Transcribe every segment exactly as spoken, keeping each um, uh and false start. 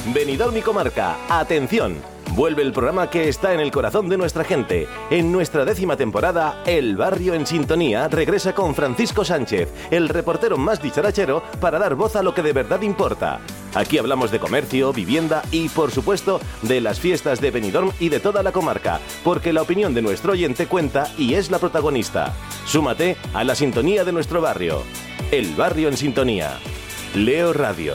Benidorm y Comarca, atención. Vuelve el programa que está en el corazón de nuestra gente. En nuestra décima temporada, El Barrio en Sintonía regresa con Francisco Sánchez, el reportero más dicharachero, para dar voz a lo que de verdad importa. Aquí hablamos de comercio, vivienda y, por supuesto, de las fiestas de Benidorm y de toda la comarca, porque la opinión de nuestro oyente cuenta y es la protagonista. Súmate a la sintonía de nuestro barrio. El Barrio en Sintonía. Leo Radio.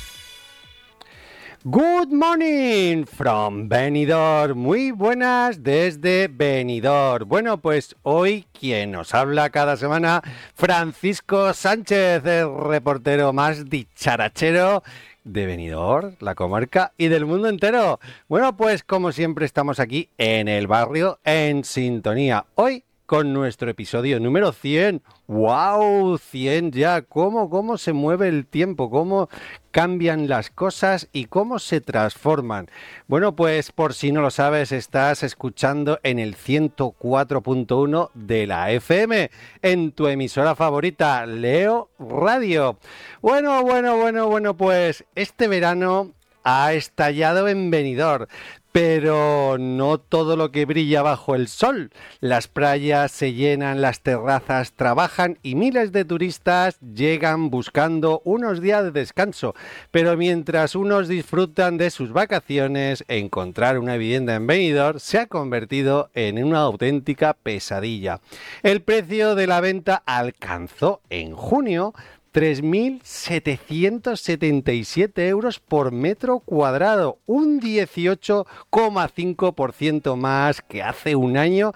Good morning from Benidorm. Muy buenas desde Benidorm. Bueno, pues hoy quien nos habla cada semana, Francisco Sánchez, el reportero más dicharachero de Benidorm, la comarca y del mundo entero. Bueno, pues como siempre estamos aquí en el barrio en sintonía. Hoy con nuestro episodio número cien. ¡Wow! cien ya. ¿Cómo, cómo se mueve el tiempo? ¿Cómo cambian las cosas y cómo se transforman? Bueno, pues por si no lo sabes, estás escuchando en el ciento cuatro punto uno de la F M, en tu emisora favorita, Leo Radio. Bueno, bueno, bueno, bueno, pues este verano ha estallado en Benidorm. Pero no todo lo que brilla bajo el sol. Las playas se llenan, las terrazas trabajan y miles de turistas llegan buscando unos días de descanso. Pero mientras unos disfrutan de sus vacaciones, encontrar una vivienda en Benidorm se ha convertido en una auténtica pesadilla. El precio de la venta alcanzó en junio tres mil setecientos setenta y siete euros por metro cuadrado, un dieciocho coma cinco por ciento más que hace un año,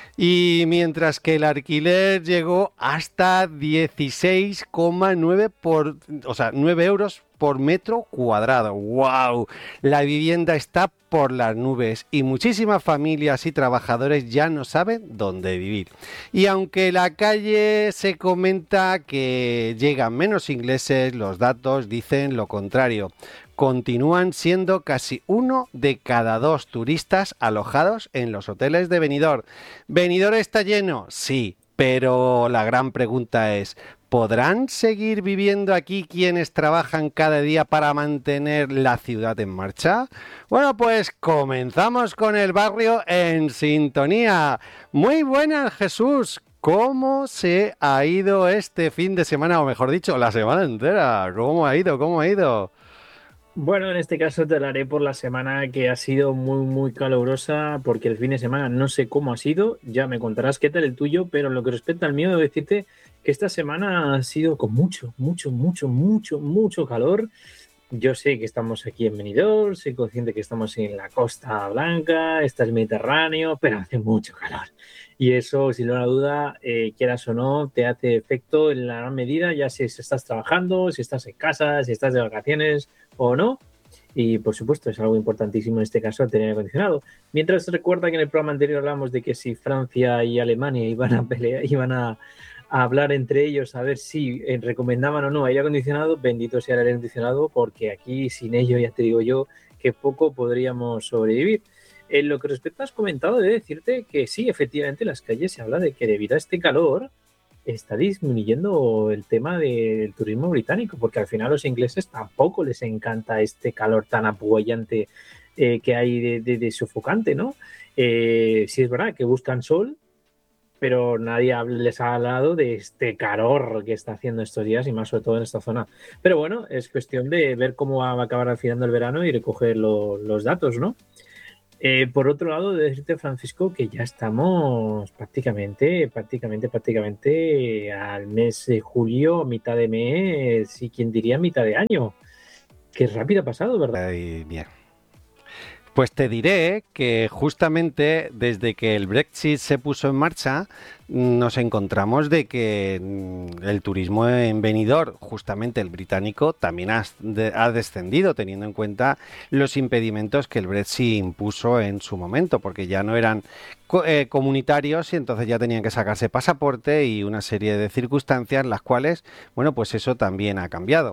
y mientras que el alquiler llegó hasta dieciséis coma nueve por, o sea, nueve euros por metro cuadrado. ¡Wow! La vivienda está por las nubes y muchísimas familias y trabajadores ya no saben dónde vivir. Y aunque la calle se comenta que llegan menos ingleses, los datos dicen lo contrario. Continúan siendo casi uno de cada dos turistas alojados en los hoteles de Benidorm. ¿Benidorm está lleno? Sí, pero la gran pregunta es: ¿podrán seguir viviendo aquí quienes trabajan cada día para mantener la ciudad en marcha? Bueno, pues comenzamos con el barrio en sintonía. Muy buenas, Jesús. ¿Cómo se ha ido este fin de semana, o mejor dicho, la semana entera? ¿Cómo ha ido? ¿Cómo ha ido? Bueno, en este caso te hablaré por la semana que ha sido muy, muy calurosa, porque el fin de semana no sé cómo ha sido, ya me contarás qué tal el tuyo, pero en lo que respecta al mío, debo decirte que esta semana ha sido con mucho, mucho, mucho, mucho, mucho calor. Yo sé que estamos aquí en Benidorm, soy consciente que estamos en la Costa Blanca, está el Mediterráneo, pero hace mucho calor. Y eso, sin lugar a duda, eh, quieras o no, te hace efecto en la gran medida, ya si estás trabajando, si estás en casa, si estás de vacaciones o no. Y, por supuesto, es algo importantísimo en este caso el tener acondicionado. Mientras, recuerda que en el programa anterior hablamos de que si Francia y Alemania iban a pelear, iban a, a hablar entre ellos a ver si eh, recomendaban o no aire acondicionado. Bendito sea el aire acondicionado, porque aquí sin ello ya te digo yo que poco podríamos sobrevivir. En lo que respecto has comentado, de decirte que sí, efectivamente, en las calles se habla de que debido a este calor está disminuyendo el tema del turismo británico, porque al final a los ingleses tampoco les encanta este calor tan apoyante eh, que hay de, de, de sofocante, ¿no? Eh, sí es verdad que buscan sol, pero nadie les ha hablado de este calor que está haciendo estos días y más sobre todo en esta zona. Pero bueno, es cuestión de ver cómo va a acabar afinando el verano y recoger lo, los datos, ¿no? Eh, por otro lado, de decirte, Francisco, que ya estamos prácticamente, prácticamente, prácticamente al mes de julio, mitad de mes, y quien diría mitad de año. Qué rápido ha pasado, ¿verdad? Ay, bien. Pues te diré que justamente desde que el Brexit se puso en marcha, nos encontramos de que el turismo en Benidorm, justamente el británico, también ha, de, ha descendido, teniendo en cuenta los impedimentos que el Brexit impuso en su momento, porque ya no eran co eh, comunitarios y entonces ya tenían que sacarse pasaporte y una serie de circunstancias, las cuales, bueno, pues eso también ha cambiado.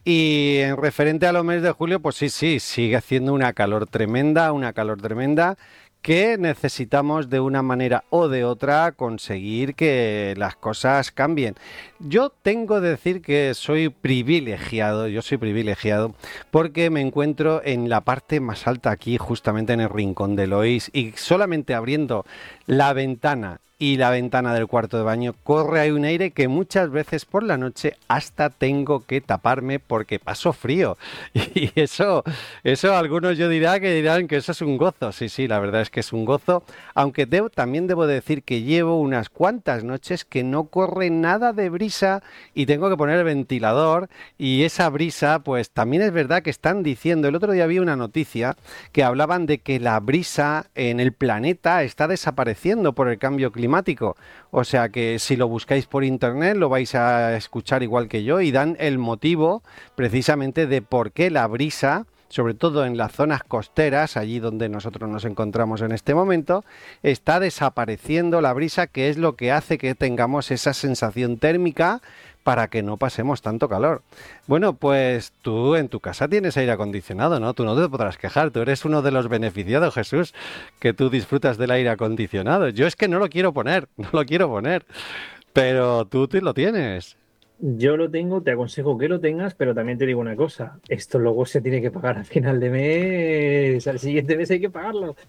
Y en referente a los meses de julio, pues sí, sí, sigue haciendo una calor tremenda, una calor tremenda, que necesitamos de una manera o de otra conseguir que las cosas cambien. Yo tengo que decir que soy privilegiado, yo soy privilegiado porque me encuentro en la parte más alta aquí, justamente en el rincón de Lois, y solamente abriendo la ventana y la ventana del cuarto de baño corre ahí un aire que muchas veces por la noche hasta tengo que taparme porque paso frío. Y eso, eso algunos yo dirá que dirán que eso es un gozo. Sí, sí, la verdad es que es un gozo, aunque debo, también debo decir que llevo unas cuantas noches que no corre nada de brisa y tengo que poner el ventilador, y esa brisa pues también es verdad que están diciendo, el otro día vi una noticia que hablaban de que la brisa en el planeta está desapareciendo por el cambio climático. climático. O sea que si lo buscáis por internet lo vais a escuchar igual que yo, y dan el motivo precisamente de por qué la brisa, sobre todo en las zonas costeras, allí donde nosotros nos encontramos en este momento, está desapareciendo la brisa, que es lo que hace que tengamos esa sensación térmica para que no pasemos tanto calor. Bueno, pues tú en tu casa tienes aire acondicionado, ¿no? Tú no te podrás quejar, tú eres uno de los beneficiados, Jesús, que tú disfrutas del aire acondicionado. Yo es que no lo quiero poner, no lo quiero poner, pero tú, tú lo tienes. Yo lo tengo, te aconsejo que lo tengas, pero también te digo una cosa, esto luego se tiene que pagar a final de mes, al siguiente mes hay que pagarlo.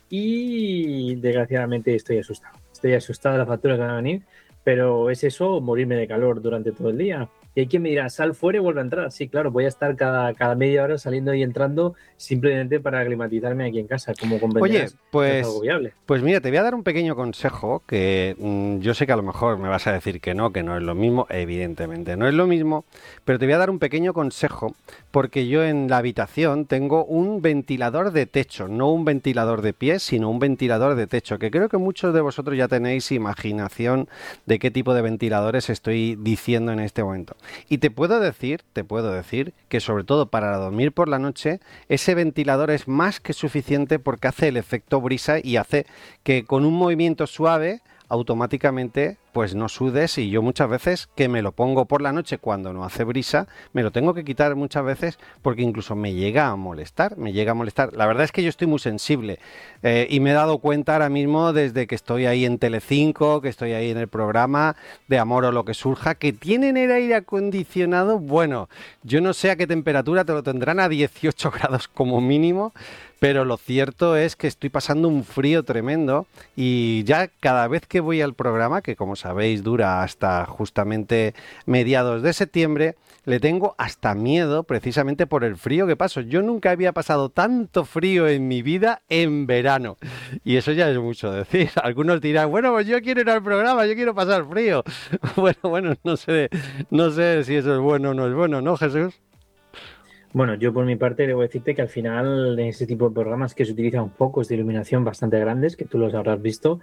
Y desgraciadamente estoy asustado, estoy asustado de la factura que van a venir. Pero es eso, morirme de calor durante todo el día. Y hay quien me dirá, sal fuera y vuelve a entrar. Sí, claro, voy a estar cada, cada media hora saliendo y entrando simplemente para aclimatizarme aquí en casa, como comprenderás. Oye, pues, no es algo viable. Pues mira, te voy a dar un pequeño consejo que mmm, yo sé que a lo mejor me vas a decir que no, que no es lo mismo, evidentemente no es lo mismo, pero te voy a dar un pequeño consejo porque yo en la habitación tengo un ventilador de techo, no un ventilador de pies, sino un ventilador de techo, que creo que muchos de vosotros ya tenéis imaginación de qué tipo de ventiladores estoy diciendo en este momento. Y te puedo decir, te puedo decir que sobre todo para dormir por la noche, ese ventilador es más que suficiente porque hace el efecto brisa y hace que con un movimiento suave automáticamente pues no sudes, y yo muchas veces que me lo pongo por la noche cuando no hace brisa, me lo tengo que quitar muchas veces porque incluso me llega a molestar, me llega a molestar. La verdad es que yo estoy muy sensible eh, y me he dado cuenta ahora mismo desde que estoy ahí en Telecinco, que estoy ahí en el programa de Amor o lo que surja, que tienen el aire acondicionado, bueno, yo no sé a qué temperatura, te lo tendrán a dieciocho grados como mínimo, pero lo cierto es que estoy pasando un frío tremendo y ya cada vez que voy al programa, que como sabéis dura hasta justamente mediados de septiembre, le tengo hasta miedo precisamente por el frío que paso. Yo nunca había pasado tanto frío en mi vida en verano y eso ya es mucho decir. Algunos dirán, bueno, pues yo quiero ir al programa, yo quiero pasar frío. Bueno, bueno, no sé, no sé si eso es bueno o no es bueno, ¿no, Jesús? Bueno, yo por mi parte debo decirte que al final en ese tipo de programas que se utilizan focos de iluminación bastante grandes, que tú los habrás visto,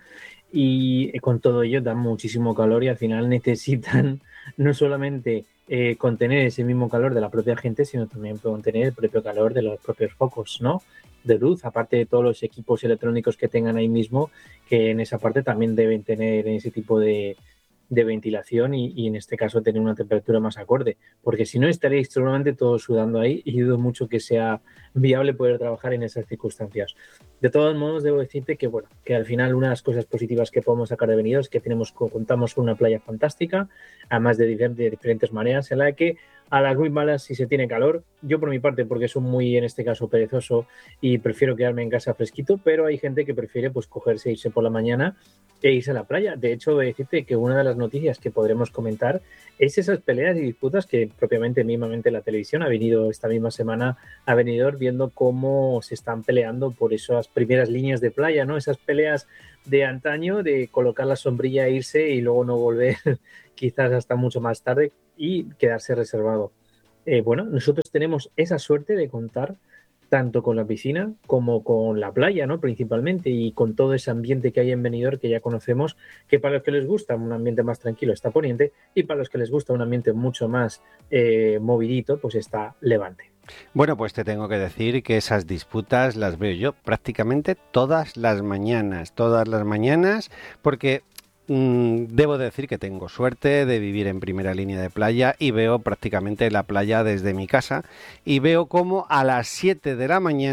y con todo ello dan muchísimo calor y al final necesitan no solamente eh, contener ese mismo calor de la propia gente, sino también contener el propio calor de los propios focos, ¿no? De luz, aparte de todos los equipos electrónicos que tengan ahí mismo, que en esa parte también deben tener ese tipo de de ventilación y, y en este caso tener una temperatura más acorde, porque si no estaréis seguramente todos sudando ahí y dudo mucho que sea viable poder trabajar en esas circunstancias. De todos modos, debo decirte que bueno, que al final una de las cosas positivas que podemos sacar de Benidorm es que tenemos, contamos con una playa fantástica, además de, de diferentes maneras, en la que a las muy malas si se tiene calor, yo por mi parte porque soy muy en este caso perezoso y prefiero quedarme en casa fresquito, pero hay gente que prefiere pues cogerse e irse por la mañana e irse a la playa. De hecho, voy a decirte que una de las noticias que podremos comentar es esas peleas y disputas que propiamente mismamente la televisión ha venido esta misma semana a Benidorm viendo cómo se están peleando por esas primeras líneas de playa, ¿no? Esas peleas de antaño de colocar la sombrilla e irse y luego no volver quizás hasta mucho más tarde y quedarse reservado. Eh, bueno, nosotros tenemos esa suerte de contar tanto con la piscina como con la playa, ¿no? Principalmente, y con todo ese ambiente que hay en Benidorm que ya conocemos, que para los que les gusta un ambiente más tranquilo está Poniente y para los que les gusta un ambiente mucho más eh, movidito, pues está Levante. Bueno, pues te tengo que decir que esas disputas las veo yo prácticamente todas las mañanas, todas las mañanas, porque Mm, debo decir que tengo suerte de vivir en primera línea de playa y veo prácticamente la playa desde mi casa y veo como a las siete de la mañana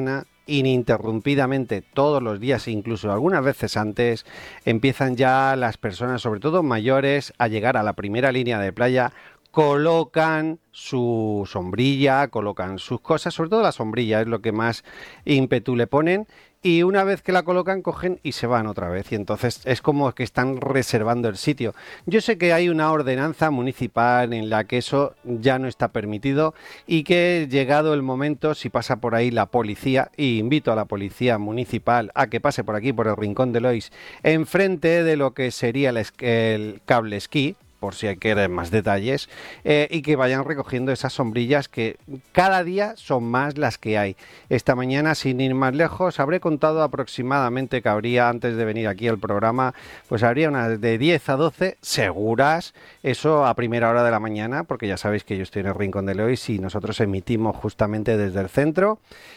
ininterrumpidamente todos los días, incluso algunas veces antes, empiezan ya las personas, sobre todo mayores, a llegar a la primera línea de playa, colocan su sombrilla, colocan sus cosas, sobre todo la sombrilla es lo que más ímpetu le ponen, y una vez que la colocan cogen y se van otra vez, y entonces es como que están reservando el sitio. Yo sé que hay una ordenanza municipal en la que eso ya no está permitido y que llegado el momento, si pasa por ahí la policía, y invito a la policía municipal a que pase por aquí, por el Rincón de Lois, enfrente de lo que sería el, es- el cable esquí, por si quieren más detalles, eh, y que vayan recogiendo esas sombrillas que cada día son más las que hay. Esta mañana, sin ir más lejos, habré contado aproximadamente que habría, antes de venir aquí al programa, pues habría unas de diez a doce seguras, eso a primera hora de la mañana, porque ya sabéis que yo estoy en el Rincón de Lois y nosotros emitimos justamente desde el centro,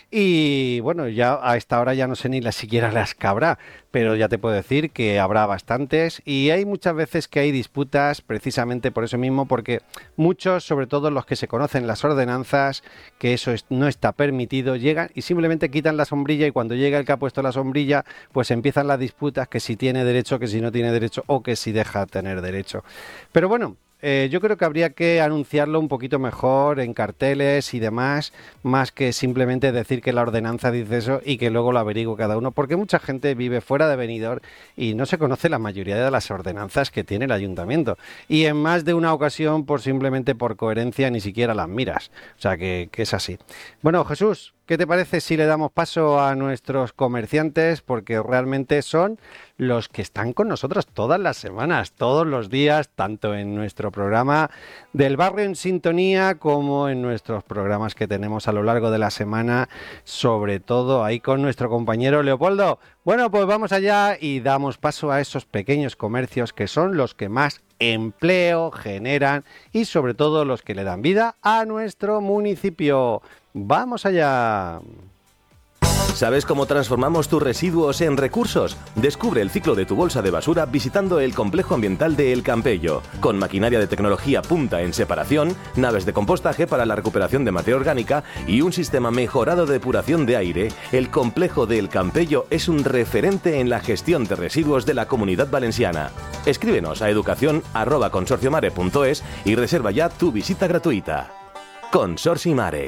y bueno, ya a esta hora ya no sé ni las siquiera las que habrá, pero ya te puedo decir que habrá bastantes, y hay muchas veces que hay disputas precisamente por eso mismo, porque muchos, sobre todo los que se conocen las ordenanzas, que eso es- no está permitido, llegan y simplemente quitan la sombrilla, y cuando llega el que ha puesto la sombrilla, pues empiezan las disputas, que si tiene derecho, que si no tiene derecho, o que si deja tener derecho. Pero bueno, eh, yo creo que habría que anunciarlo un poquito mejor en carteles y demás, más que simplemente decir que la ordenanza dice eso y que luego lo averigüe cada uno, porque mucha gente vive fuera de Benidorm y no se conoce la mayoría de las ordenanzas que tiene el ayuntamiento, y en más de una ocasión, por simplemente por coherencia, ni siquiera las miras, o sea que, que es así. Bueno, Jesús, ¿qué te parece si le damos paso a nuestros comerciantes? Porque realmente son los que están con nosotros todas las semanas, todos los días, tanto en nuestro programa del Barrio en Sintonía como en nuestros programas que tenemos a lo largo de la semana, sobre todo ahí con nuestro compañero Leopoldo. Bueno, pues vamos allá y damos paso a esos pequeños comercios que son los que más empleo generan y sobre todo los que le dan vida a nuestro municipio. ¡Vamos allá! ¿Sabes cómo transformamos tus residuos en recursos? Descubre el ciclo de tu bolsa de basura visitando el complejo ambiental de El Campello, con maquinaria de tecnología punta en separación, naves de compostaje para la recuperación de materia orgánica y un sistema mejorado de depuración de aire. El complejo de El Campello es un referente en la gestión de residuos de la Comunidad Valenciana. Escríbenos a educación arroba consorciomare punto es y reserva ya tu visita gratuita. Consorcio Mare.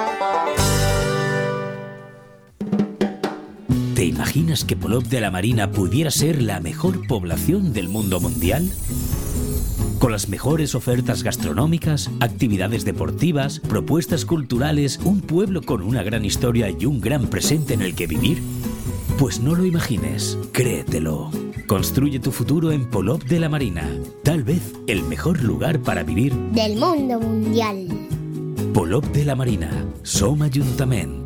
¿Te imaginas que Polop de la Marina pudiera ser la mejor población del mundo mundial? Con las mejores ofertas gastronómicas, actividades deportivas, propuestas culturales, un pueblo con una gran historia y un gran presente en el que vivir. Pues no lo imagines, créetelo. Construye tu futuro en Polop de la Marina. Tal vez el mejor lugar para vivir del mundo mundial. Polop de la Marina. Som Ajuntament.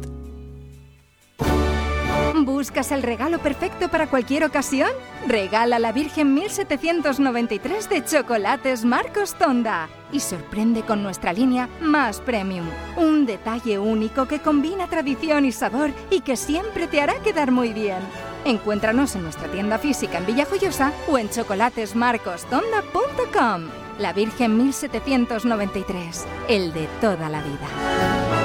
¿Buscas el regalo perfecto para cualquier ocasión? Regala la Virgen mil setecientos noventa y tres de Chocolates Marcos Tonda y sorprende con nuestra línea Más Premium. Un detalle único que combina tradición y sabor y que siempre te hará quedar muy bien. Encuéntranos en nuestra tienda física en Villajoyosa o en chocolates marcos tonda punto com. La Virgen mil setecientos noventa y tres, el de toda la vida.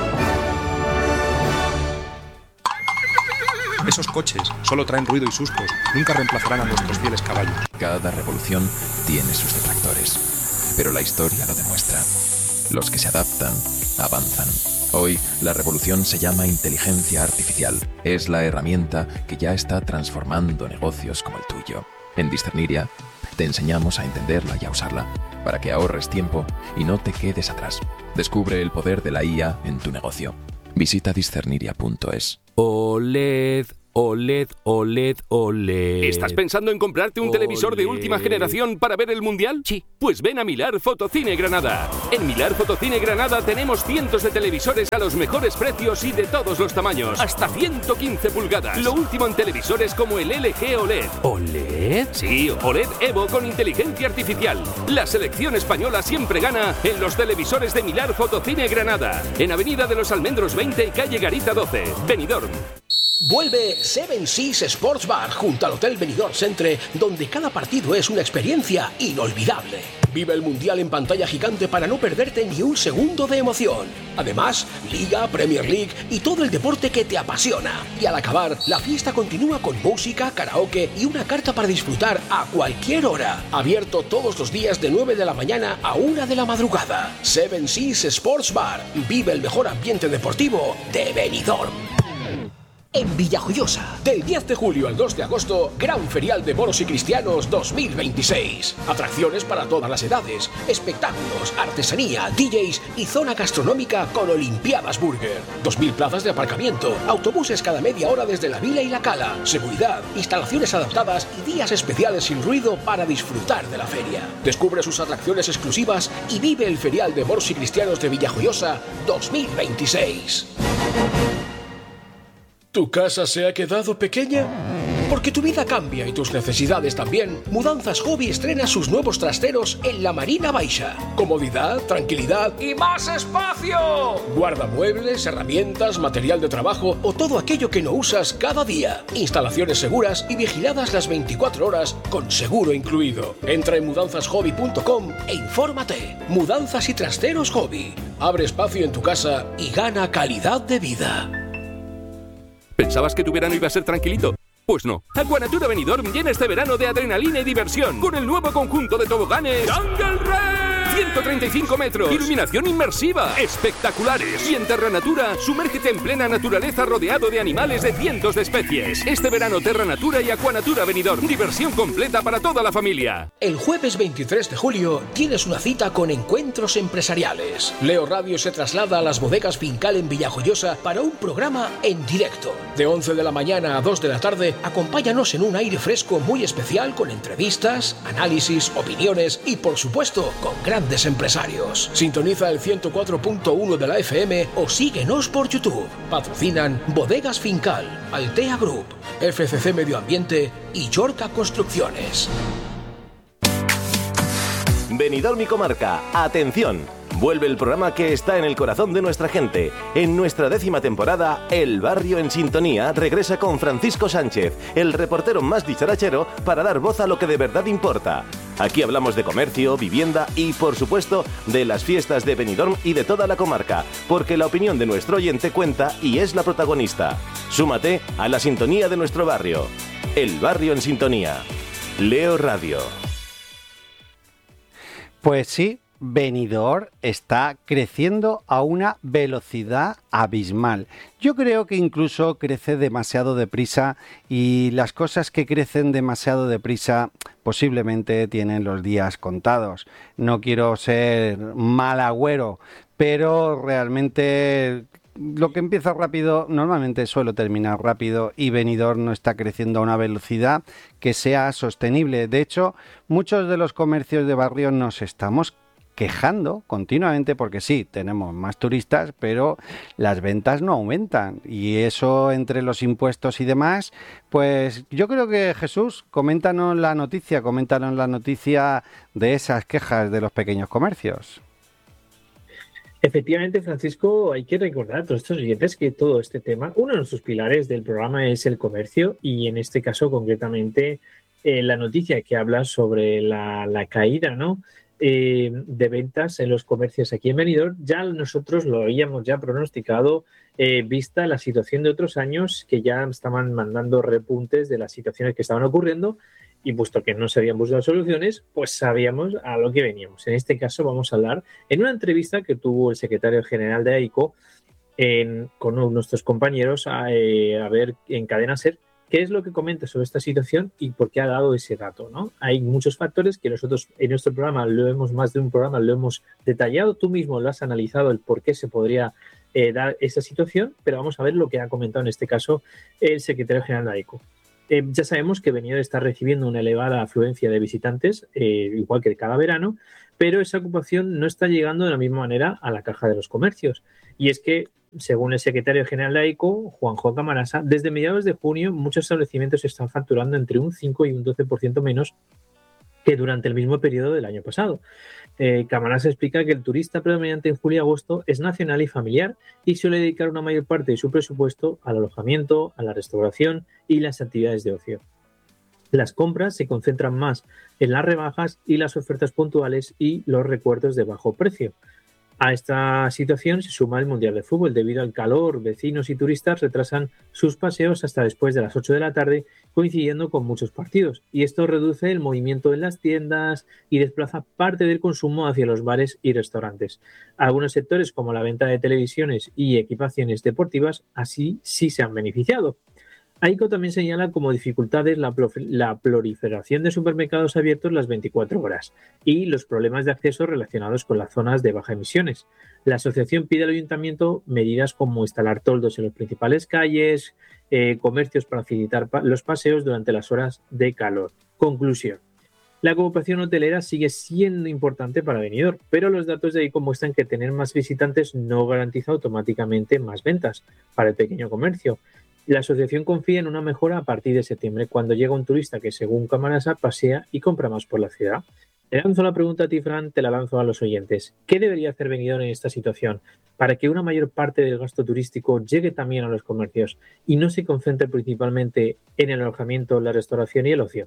Esos coches solo traen ruido y sustos, nunca reemplazarán a nuestros fieles caballos. Cada revolución tiene sus detractores, pero la historia lo demuestra. Los que se adaptan, avanzan. Hoy, la revolución se llama inteligencia artificial. Es la herramienta que ya está transformando negocios como el tuyo. En Discerniria, te enseñamos a entenderla y a usarla, para que ahorres tiempo y no te quedes atrás. Descubre el poder de la I A en tu negocio. Visita discerniria punto es. O L E D, O L E D, O L E D, O L E D. ¿Estás pensando en comprarte un O L E D. televisor de última generación para ver el Mundial? Sí. Pues ven a Milar Fotocine Granada. En Milar Fotocine Granada tenemos cientos de televisores a los mejores precios y de todos los tamaños. Hasta ciento quince pulgadas. Lo último en televisores como el L G O L E D. ¿O L E D? Sí, O L E D Evo con inteligencia artificial. La selección española siempre gana en los televisores de Milar Fotocine Granada. En Avenida de los Almendros veinte y calle Garita doce, Benidorm. Vuelve Seven Seas Sports Bar junto al Hotel Benidorm Centre, donde cada partido es una experiencia inolvidable. Vive el Mundial en pantalla gigante para no perderte ni un segundo de emoción. Además, Liga, Premier League y todo el deporte que te apasiona. Y al acabar, la fiesta continúa con música, karaoke y una carta para disfrutar a cualquier hora. Abierto todos los días de nueve de la mañana a una de la madrugada. Seven Seas Sports Bar. Vive el mejor ambiente deportivo de Benidorm. En Villajoyosa, del diez de julio al dos de agosto, Gran Ferial de Moros y Cristianos dos mil veintiséis. Atracciones para todas las edades, espectáculos, artesanía, D Js y zona gastronómica con Olimpiadas Burger. dos mil plazas de aparcamiento, autobuses cada media hora desde la Vila y la Cala, seguridad, instalaciones adaptadas y días especiales sin ruido para disfrutar de la feria. Descubre sus atracciones exclusivas y vive el Ferial de Moros y Cristianos de Villajoyosa dos mil veintiséis. ¿Tu casa se ha quedado pequeña? Porque tu vida cambia y tus necesidades también. Mudanzas Hobby estrena sus nuevos trasteros en la Marina Baixa. Comodidad, tranquilidad y más espacio. Guardamuebles, herramientas, material de trabajo o todo aquello que no usas cada día. Instalaciones seguras y vigiladas las veinticuatro horas con seguro incluido. Entra en mudanzas hobby punto com e infórmate. Mudanzas y trasteros Hobby. Abre espacio en tu casa y gana calidad de vida. ¿Pensabas que tu verano iba a ser tranquilito? Pues no. Aquanatura Benidorm llena este verano de adrenalina y diversión con el nuevo conjunto de toboganes Jungle Ray. ciento treinta y cinco metros, iluminación inmersiva, espectaculares. Y en Terra Natura, sumérgete en plena naturaleza rodeado de animales de cientos de especies. Este verano Terra Natura y Aquanatura Benidorm, diversión completa para toda la familia. El jueves veintitrés de julio tienes una cita con Encuentros Empresariales. Leo Radio se traslada a las bodegas Fincal en Villajoyosa para un programa en directo. De once de la mañana a dos de la tarde, acompáñanos en un aire fresco muy especial con entrevistas, análisis, opiniones y, por supuesto, con grandes empresarios. Sintoniza el ciento cuatro punto uno de la F M o síguenos por YouTube. Patrocinan Bodegas Fincal, Altea Group, F C C Medio Ambiente y Yorca Construcciones. Benidorm y Comarca, atención. Vuelve el programa que está en el corazón de nuestra gente. En nuestra décima temporada, El Barrio en Sintonía regresa con Francisco Sánchez, el reportero más dicharachero, para dar voz a lo que de verdad importa. Aquí hablamos de comercio, vivienda y, por supuesto, de las fiestas de Benidorm y de toda la comarca, porque la opinión de nuestro oyente cuenta y es la protagonista. Súmate a la sintonía de nuestro barrio. El Barrio en Sintonía. Leo Radio. Pues sí. Benidorm está creciendo a una velocidad abismal. Yo creo que incluso crece demasiado deprisa y las cosas que crecen demasiado deprisa posiblemente tienen los días contados. No quiero ser mal agüero, pero realmente lo que empieza rápido normalmente suele terminar rápido y Benidorm no está creciendo a una velocidad que sea sostenible. De hecho, muchos de los comercios de barrio nos estamos quejando continuamente porque sí, tenemos más turistas, pero las ventas no aumentan y eso entre los impuestos y demás, pues yo creo que Jesús, coméntanos la noticia, coméntanos la noticia de esas quejas de los pequeños comercios. Efectivamente, Francisco, hay que recordar a todos estos oyentes que todo este tema, uno de nuestros pilares del programa es el comercio y en este caso concretamente eh, la noticia que habla sobre la, la caída, ¿no? Eh, de ventas en los comercios aquí en Benidorm, ya nosotros lo habíamos ya pronosticado, eh, vista la situación de otros años que ya estaban mandando repuntes de las situaciones que estaban ocurriendo y puesto que no se habían buscado soluciones, pues sabíamos a lo que veníamos. En este caso vamos a hablar en una entrevista que tuvo el secretario general de AICO en, con nuestros compañeros a, eh, a ver en Cadena SER qué es lo que comenta sobre esta situación y por qué ha dado ese dato, ¿no? Hay muchos factores que nosotros en nuestro programa, lo hemos más de un programa, lo hemos detallado, tú mismo lo has analizado, el por qué se podría eh, dar esa situación, pero vamos a ver lo que ha comentado en este caso el secretario general de AICO. Eh, ya sabemos que Benidorm está recibiendo una elevada afluencia de visitantes, eh, igual que cada verano, pero esa ocupación no está llegando de la misma manera a la caja de los comercios. Y es que, según el secretario general de AICO, Juanjo Camarasa, desde mediados de junio muchos establecimientos están facturando entre un cinco y un doce por ciento menos que durante el mismo periodo del año pasado. Eh, Camarasa explica que el turista predominante en julio y agosto es nacional y familiar y suele dedicar una mayor parte de su presupuesto al alojamiento, a la restauración y las actividades de ocio. Las compras se concentran más en las rebajas y las ofertas puntuales y los recuerdos de bajo precio. A esta situación se suma el Mundial de Fútbol. Debido al calor, vecinos y turistas retrasan sus paseos hasta después de las ocho de la tarde, coincidiendo con muchos partidos. Y esto reduce el movimiento en las tiendas y desplaza parte del consumo hacia los bares y restaurantes. Algunos sectores, como la venta de televisiones y equipaciones deportivas, así sí se han beneficiado. AICO también señala como dificultades la, la proliferación de supermercados abiertos las veinticuatro horas y los problemas de acceso relacionados con las zonas de baja emisiones. La asociación pide al ayuntamiento medidas como instalar toldos en las principales calles, eh, comercios para facilitar pa- los paseos durante las horas de calor. Conclusión. La ocupación hotelera sigue siendo importante para Benidorm, pero los datos de AICO muestran que tener más visitantes no garantiza automáticamente más ventas para el pequeño comercio. La asociación confía en una mejora a partir de septiembre, cuando llega un turista que, según Camarasa, pasea y compra más por la ciudad. Te lanzo la pregunta a ti, Fran, te la lanzo a los oyentes. ¿Qué debería hacer Benidorm en esta situación para que una mayor parte del gasto turístico llegue también a los comercios y no se concentre principalmente en el alojamiento, la restauración y el ocio?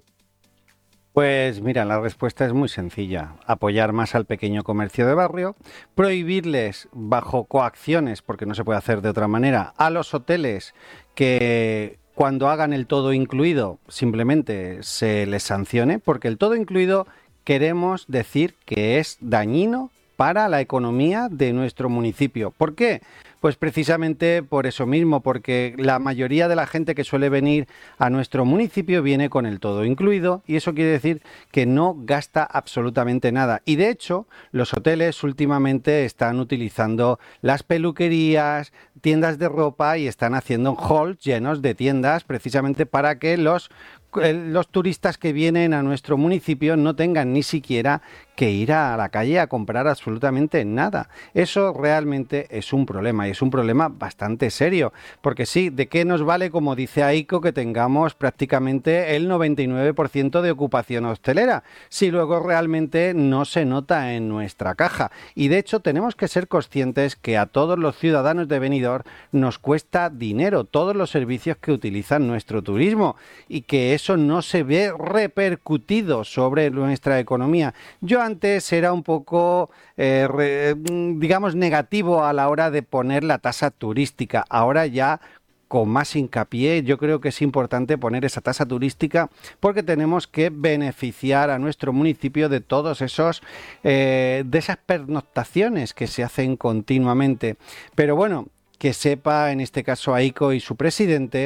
Pues mira, la respuesta es muy sencilla. Apoyar más al pequeño comercio de barrio, prohibirles bajo coacciones, porque no se puede hacer de otra manera, a los hoteles que cuando hagan el todo incluido simplemente se les sancione, porque el todo incluido queremos decir que es dañino para la economía de nuestro municipio. ¿Por qué? Pues precisamente por eso mismo, porque la mayoría de la gente que suele venir a nuestro municipio viene con el todo incluido y eso quiere decir que no gasta absolutamente nada. Y de hecho, los hoteles últimamente están utilizando las peluquerías, tiendas de ropa y están haciendo halls llenos de tiendas precisamente para que los los turistas que vienen a nuestro municipio no tengan ni siquiera que ir a la calle a comprar absolutamente nada. Eso realmente es un problema y es un problema bastante serio, porque sí, ¿de qué nos vale, como dice AICO, que tengamos prácticamente el noventa y nueve por ciento de ocupación hostelera si luego realmente no se nota en nuestra caja? Y de hecho tenemos que ser conscientes que a todos los ciudadanos de Benidorm nos cuesta dinero todos los servicios que utilizan nuestro turismo y que eso no se ve repercutido sobre nuestra economía. Yo antes era un poco, eh, re, digamos, negativo a la hora de poner la tasa turística. Ahora ya, con más hincapié, yo creo que es importante poner esa tasa turística porque tenemos que beneficiar a nuestro municipio de todos esos, eh, de esas pernoctaciones que se hacen continuamente. Pero bueno, que sepa en este caso AICO y su presidente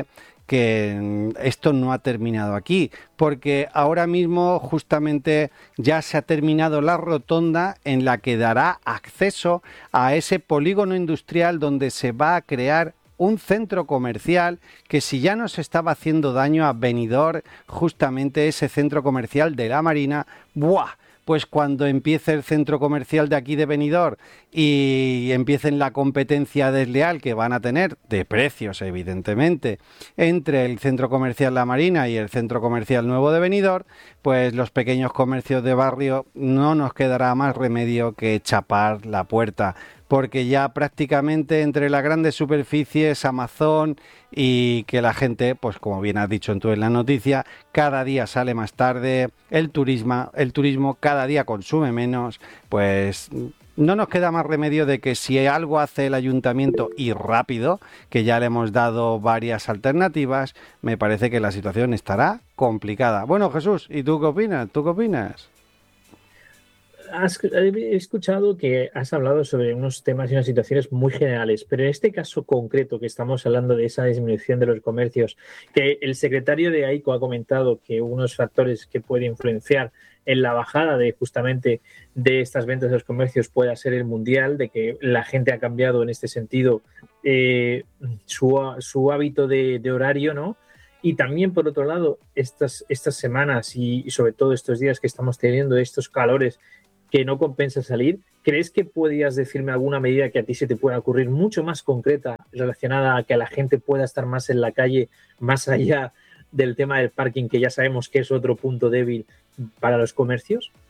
que esto no ha terminado aquí, porque ahora mismo justamente ya se ha terminado la rotonda en la que dará acceso a ese polígono industrial donde se va a crear un centro comercial que, si ya nos estaba haciendo daño a Benidorm, justamente ese centro comercial de la Marina, ¡buah!, pues cuando empiece el centro comercial de aquí de Benidorm y empiecen la competencia desleal que van a tener, de precios evidentemente, entre el centro comercial La Marina y el centro comercial nuevo de Benidorm, pues los pequeños comercios de barrio no nos quedará más remedio que chapar la puerta, porque ya prácticamente entre las grandes superficies, Amazon y que la gente, pues como bien has dicho tú en la noticia, cada día sale más tarde, el turismo, el turismo cada día consume menos, pues no nos queda más remedio de que si algo hace el ayuntamiento y rápido, que ya le hemos dado varias alternativas, me parece que la situación estará complicada. Bueno, Jesús, ¿y tú qué opinas? ¿Tú qué opinas? Has, he escuchado que has hablado sobre unos temas y unas situaciones muy generales, pero en este caso concreto que estamos hablando de esa disminución de los comercios, que el secretario de AICO ha comentado que unos factores que pueden influenciar en la bajada de justamente de estas ventas de los comercios pueda ser el mundial, de que la gente ha cambiado en este sentido eh, su, su hábito de, de horario, ¿no? Y también, por otro lado, estas, estas semanas y, y sobre todo estos días que estamos teniendo, estos calores que no compensa salir, ¿crees que podrías decirme alguna medida que a ti se te pueda ocurrir mucho más concreta relacionada a que la gente pueda estar más en la calle, más allá del tema del parking, que ya sabemos que es otro punto débil para los comercios?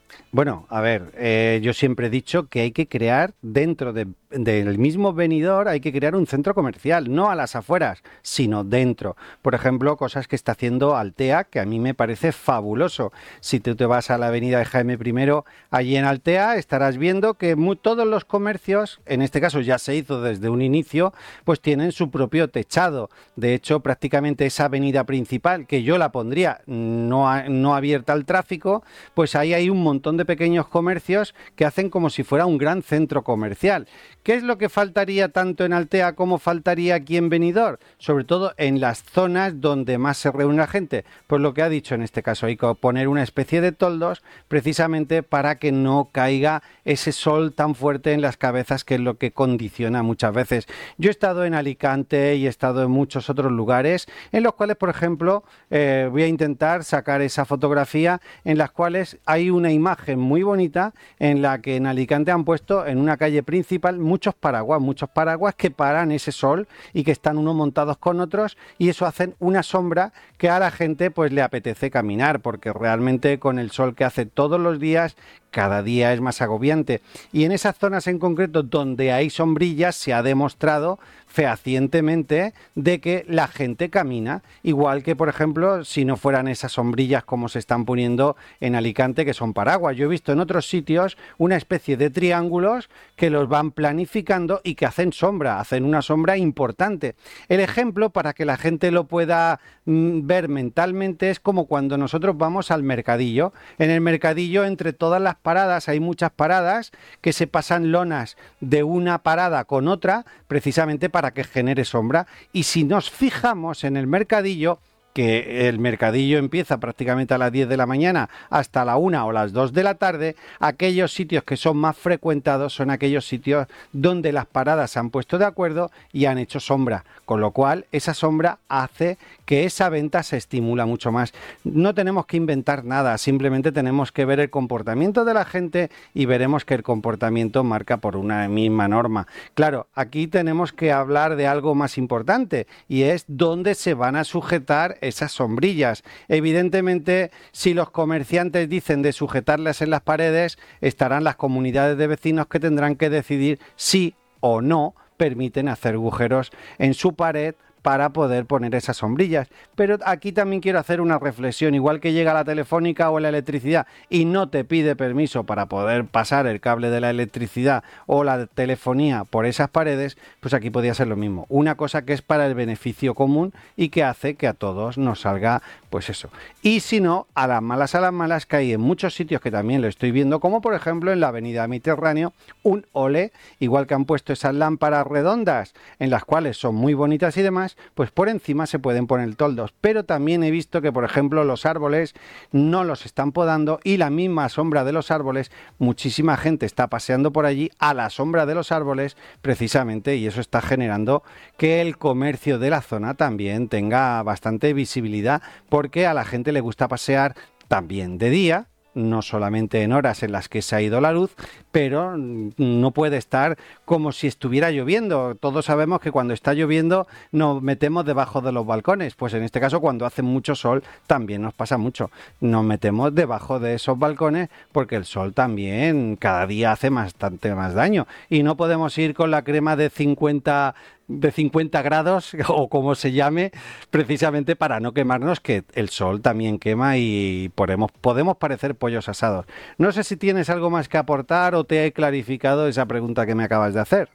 Bueno, a ver, eh, yo siempre he dicho que hay que crear dentro de, del mismo Benidorm, hay que crear un centro comercial, no a las afueras, sino dentro. Por ejemplo, cosas que está haciendo Altea, que a mí me parece fabuloso. Si tú te vas a la avenida de Jaime I, allí en Altea, estarás viendo que muy, todos los comercios, en este caso ya se hizo desde un inicio, pues tienen su propio techado. De hecho, prácticamente esa avenida principal, que yo la pondría no, a, no abierta al tráfico, pues ahí hay un montón de pequeños comercios que hacen como si fuera un gran centro comercial. ¿Qué es lo que faltaría tanto en Altea como faltaría aquí en Benidorm? Sobre todo en las zonas donde más se reúne la gente. Pues lo que ha dicho en este caso, hay que poner una especie de toldos precisamente para que no caiga ese sol tan fuerte en las cabezas, que es lo que condiciona muchas veces. Yo he estado en Alicante y he estado en muchos otros lugares en los cuales, por ejemplo, eh, voy a intentar sacar esa fotografía en las cuales hay una imagen muy bonita en la que en Alicante han puesto en una calle principal muchos paraguas, muchos paraguas que paran ese sol y que están unos montados con otros, y eso hacen una sombra que a la gente pues le apetece caminar, porque realmente con el sol que hace todos los días, cada día es más agobiante. Y en esas zonas en concreto donde hay sombrillas se ha demostrado fehacientemente de que la gente camina, igual que por ejemplo si no fueran esas sombrillas como se están poniendo en Alicante, que son paraguas. Yo he visto en otros sitios una especie de triángulos que los van planificando y que hacen sombra, hacen una sombra importante. El ejemplo, para que la gente lo pueda mm, ver mentalmente, es como cuando nosotros vamos al mercadillo. En el mercadillo, entre todas las paradas, hay muchas paradas que se pasan lonas de una parada con otra, precisamente para que genere sombra. Y si nos fijamos en el mercadillo, que el mercadillo empieza prácticamente a las diez de la mañana hasta la una o las dos de la tarde, aquellos sitios que son más frecuentados son aquellos sitios donde las paradas se han puesto de acuerdo y han hecho sombra, con lo cual esa sombra hace que esa venta se estimula mucho más. No tenemos que inventar nada, simplemente tenemos que ver el comportamiento de la gente y veremos que el comportamiento marca por una misma norma. Claro, aquí tenemos que hablar de algo más importante, y es dónde se van a sujetar esas sombrillas. Evidentemente, si los comerciantes dicen de sujetarlas en las paredes, estarán las comunidades de vecinos que tendrán que decidir si o no permiten hacer agujeros en su pared para poder poner esas sombrillas. Pero aquí también quiero hacer una reflexión. Igual que llega la telefónica o la electricidad y no te pide permiso para poder pasar el cable de la electricidad o la telefonía por esas paredes, pues aquí podría ser lo mismo. Una cosa que es para el beneficio común y que hace que a todos nos salga pues eso. Y si no, a las malas a las malas, que hay en muchos sitios que también lo estoy viendo, como por ejemplo en la avenida Mediterráneo, un ole, igual que han puesto esas lámparas redondas en las cuales son muy bonitas y demás, pues por encima se pueden poner toldos. Pero también he visto que, por ejemplo, los árboles no los están podando, y la misma sombra de los árboles, muchísima gente está paseando por allí a la sombra de los árboles precisamente, y eso está generando que el comercio de la zona también tenga bastante visibilidad, porque a la gente le gusta pasear también de día, no solamente en horas en las que se ha ido la luz, pero no puede estar como si estuviera lloviendo. Todos sabemos que cuando está lloviendo nos metemos debajo de los balcones, pues en este caso cuando hace mucho sol también nos pasa mucho. Nos metemos debajo de esos balcones porque el sol también cada día hace bastante más daño, y no podemos ir con la crema de cincuenta de cincuenta grados o como se llame, precisamente para no quemarnos, que el sol también quema y podemos, podemos parecer pollos asados. No sé si tienes algo más que aportar o te he clarificado esa pregunta que me acabas de hacer.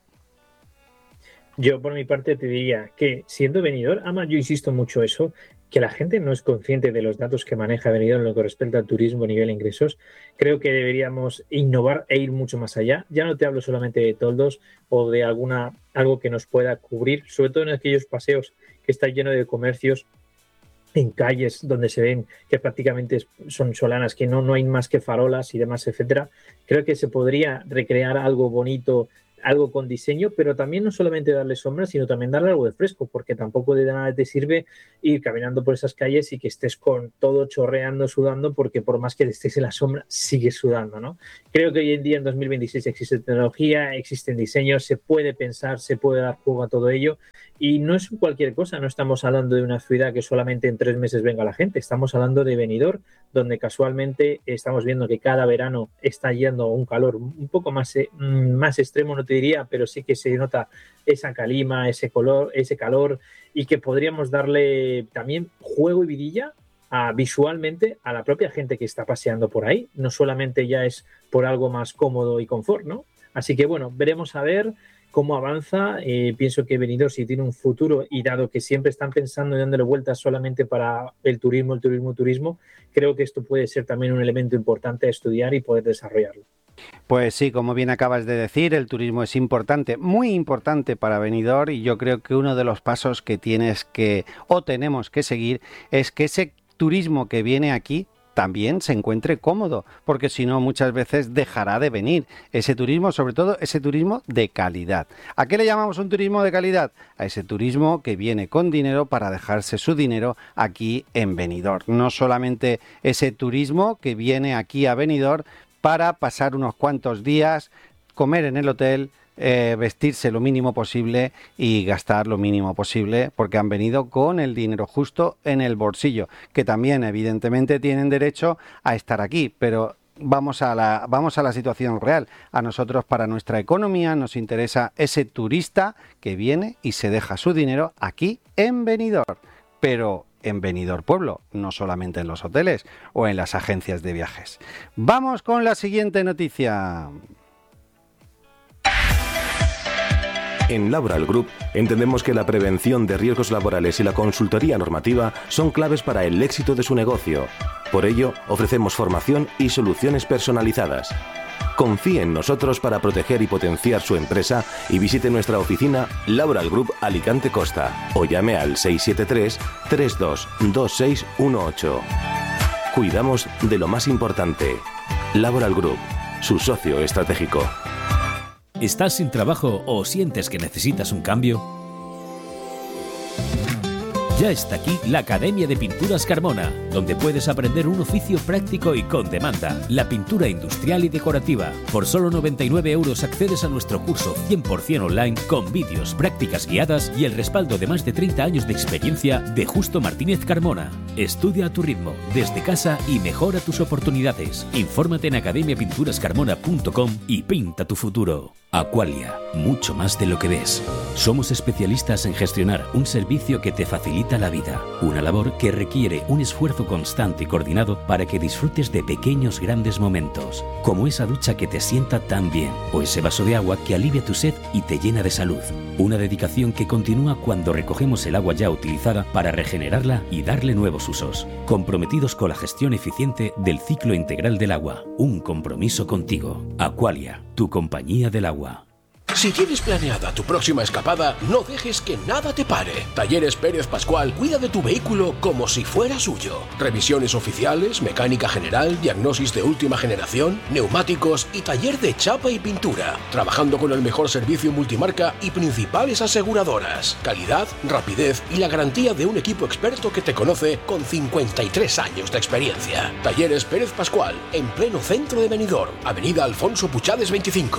Yo por mi parte te diría que, siendo Benidorm, además yo insisto mucho eso, que la gente no es consciente de los datos que maneja Benidorm en lo que respecta al turismo a nivel de ingresos. Creo que deberíamos innovar e ir mucho más allá. Ya no te hablo solamente de toldos o de alguna algo que nos pueda cubrir, sobre todo en aquellos paseos que están llenos de comercios, en calles donde se ven que prácticamente son solanas, que no, no hay más que farolas y demás, etcétera. Creo que se podría recrear algo bonito, algo con diseño, pero también no solamente darle sombra, sino también darle algo de fresco, porque tampoco de nada te sirve ir caminando por esas calles y que estés con todo chorreando, sudando, porque por más que estés en la sombra, sigues sudando, ¿no? Creo que hoy en día, en dos mil veintiséis, existe tecnología, existen diseños, se puede pensar, se puede dar juego a todo ello, Y no es cualquier cosa, no estamos hablando de una ciudad que solamente en tres meses venga la gente, estamos hablando de Benidorm, donde casualmente estamos viendo que cada verano está yendo un calor un poco más, más extremo, no te diría, pero sí que se nota esa calima, ese color, ese calor, y que podríamos darle también juego y vidilla a, visualmente a la propia gente que está paseando por ahí. No solamente ya es por algo más cómodo y confort, ¿no? Así que bueno, veremos a ver cómo avanza. Eh, pienso que Benidorm sí tiene un futuro, y dado que siempre están pensando y dándole vueltas solamente para el turismo, el turismo, el turismo, creo que esto puede ser también un elemento importante a estudiar y poder desarrollarlo. Pues sí, como bien acabas de decir, el turismo es importante, muy importante para Benidorm, y yo creo que uno de los pasos que tienes que, o tenemos que seguir, es que ese turismo que viene aquí también se encuentre cómodo, porque si no muchas veces dejará de venir ese turismo, sobre todo ese turismo de calidad. ¿A qué le llamamos un turismo de calidad? A ese turismo que viene con dinero para dejarse su dinero aquí en Benidorm. No solamente ese turismo que viene aquí a Benidorm para pasar unos cuantos días, comer en el hotel, Eh, vestirse lo mínimo posible y gastar lo mínimo posible, porque han venido con el dinero justo en el bolsillo, que también evidentemente tienen derecho a estar aquí, pero vamos a la, vamos a la situación real. A nosotros, para nuestra economía, nos interesa ese turista que viene y se deja su dinero aquí en Benidorm, pero en Benidorm Pueblo, no solamente en los hoteles o en las agencias de viajes. Vamos con la siguiente noticia. En Laboral Group entendemos que la prevención de riesgos laborales y la consultoría normativa son claves para el éxito de su negocio. Por ello, ofrecemos formación y soluciones personalizadas. Confíe en nosotros para proteger y potenciar su empresa y visite nuestra oficina Laboral Group Alicante Costa o llame al seis siete tres, tres dos dos seis uno ocho. Cuidamos de lo más importante. Laboral Group, su socio estratégico. ¿Estás sin trabajo o sientes que necesitas un cambio? Ya está aquí la Academia de Pinturas Carmona, donde puedes aprender un oficio práctico y con demanda, la pintura industrial y decorativa. Por solo noventa y nueve euros accedes a nuestro curso cien por ciento online con vídeos, prácticas guiadas y el respaldo de más de treinta años de experiencia de Justo Martínez Carmona. Estudia a tu ritmo, desde casa, y mejora tus oportunidades. Infórmate en academia pinturas carmona punto com y pinta tu futuro. Aqualia, mucho más de lo que ves. Somos especialistas en gestionar un servicio que te facilita la vida, una labor que requiere un esfuerzo constante y coordinado para que disfrutes de pequeños grandes momentos, como esa ducha que te sienta tan bien, o ese vaso de agua que alivia tu sed y te llena de salud. Una dedicación que continúa cuando recogemos el agua ya utilizada para regenerarla y darle nuevos usos. Comprometidos con la gestión eficiente del ciclo integral del agua. Un compromiso contigo. Aqualia, tu compañía del agua. Si tienes planeada tu próxima escapada, no dejes que nada te pare. Talleres Pérez Pascual cuida de tu vehículo como si fuera suyo. Revisiones oficiales, mecánica general, diagnosis de última generación, neumáticos y taller de chapa y pintura. Trabajando con el mejor servicio multimarca y principales aseguradoras. Calidad, rapidez y la garantía de un equipo experto que te conoce con cincuenta y tres años de experiencia. Talleres Pérez Pascual, en pleno centro de Benidorm, Avenida Alfonso Puchades veinticinco.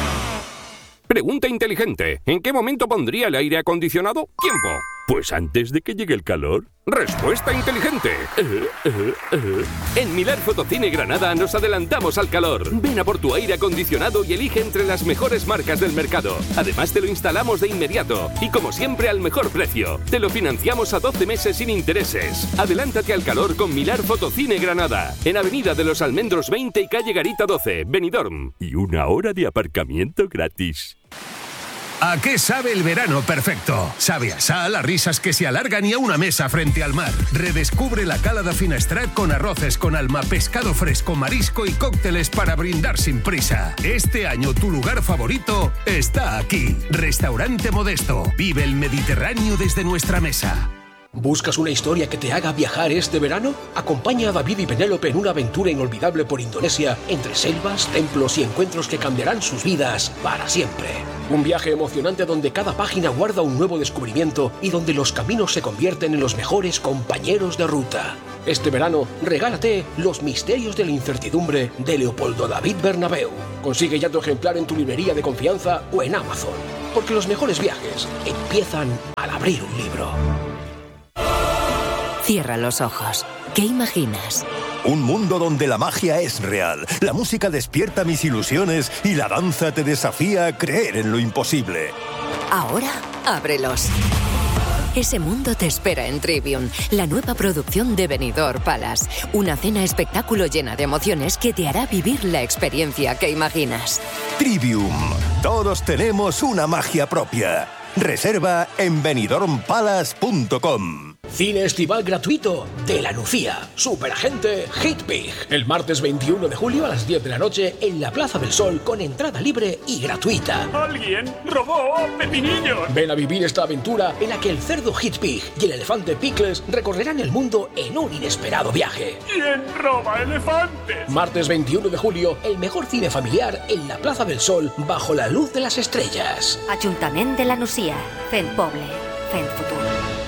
Pregunta inteligente. ¿En qué momento pondría el aire acondicionado? Tiempo. Pues antes de que llegue el calor. Respuesta inteligente. Uh, uh, uh. En Milar Fotocine Granada nos adelantamos al calor. Ven a por tu aire acondicionado y elige entre las mejores marcas del mercado. Además te lo instalamos de inmediato y como siempre al mejor precio. Te lo financiamos a doce meses sin intereses. Adelántate al calor con Milar Fotocine Granada. En Avenida de los Almendros veinte y Calle Garita doce, Benidorm. Y una hora de aparcamiento gratis. ¿A qué sabe el verano perfecto? Sabe a sal, a risas que se alargan y a una mesa frente al mar. Redescubre la Cala da Finestrat con arroces con alma, pescado fresco, marisco y cócteles para brindar sin prisa. Este año tu lugar favorito está aquí. Restaurante Modesto. Vive el Mediterráneo desde nuestra mesa. ¿Buscas una historia que te haga viajar este verano? Acompaña a David y Penélope en una aventura inolvidable por Indonesia, entre selvas, templos y encuentros que cambiarán sus vidas para siempre. Un viaje emocionante donde cada página guarda un nuevo descubrimiento y donde los caminos se convierten en los mejores compañeros de ruta. Este verano, regálate Los misterios de la incertidumbre de Leopoldo David Bernabeu. Consigue ya tu ejemplar en tu librería de confianza o en Amazon. porque los mejores viajes empiezan al abrir un libro. Cierra los ojos. ¿Qué imaginas? Un mundo donde la magia es real, la música despierta mis ilusiones y la danza te desafía a creer en lo imposible. Ahora, ábrelos. Ese mundo te espera en Trivium, la nueva producción de Benidorm Palace. Una cena espectáculo llena de emociones que te hará vivir la experiencia que imaginas. Trivium. Todos tenemos una magia propia. Reserva en benidorm palace punto com. Cine estival gratuito de La Lucía. Superagente Hitpig. El martes veintiuno de julio a las diez de la noche en la Plaza del Sol con entrada libre y gratuita. ¡Alguien robó a Pepinillos! Ven a vivir esta aventura en la que el cerdo Hitpig y el elefante Pickles recorrerán el mundo en un inesperado viaje. ¿Quién roba elefantes? Martes veintiuno de julio, el mejor cine familiar en la Plaza del Sol bajo la luz de las estrellas. Ayuntamiento de La Lucía. Fent Poble. Fent Futur.